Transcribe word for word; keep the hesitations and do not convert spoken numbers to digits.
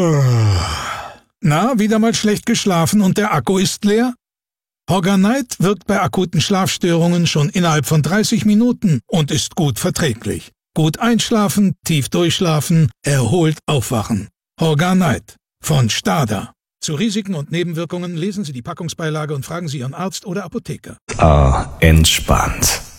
Na, wieder mal schlecht geschlafen und der Akku ist leer? Horganite wirkt bei akuten Schlafstörungen schon innerhalb von dreißig Minuten und ist gut verträglich. Gut einschlafen, tief durchschlafen, erholt aufwachen. Horganite von Stada. Zu Risiken und Nebenwirkungen lesen Sie die Packungsbeilage und fragen Sie Ihren Arzt oder Apotheker. Ah, entspannt.